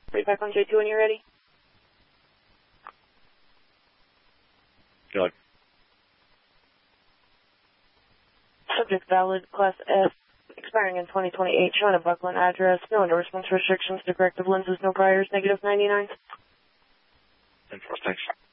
Right back on J2 when you're ready. Good. Subject valid, Class F, expiring in 2028, showing a Buckland address, no endorsements, restrictions to corrective lenses, no priors, -99. Thanks.